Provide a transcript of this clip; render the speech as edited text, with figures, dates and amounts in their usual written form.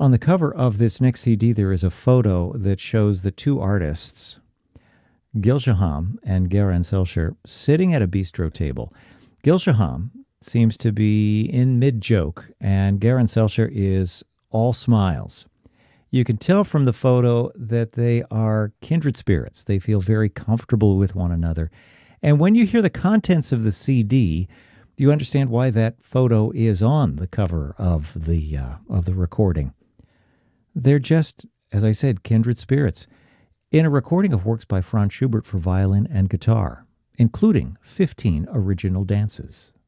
On the cover of this next CD, there is a photo that shows the two artists, Gil Shaham and Garen Selcher, sitting at a bistro table. Gil Shaham seems to be in mid-joke, and Garen Selcher is all smiles. You can tell from the photo that they are kindred spirits. They feel very comfortable with one another. And when you hear the contents of the CD, you understand why that photo is on the cover of the recording. They're just, as I said, kindred spirits in a recording of works by Franz Schubert for violin and guitar, including 15 original dances.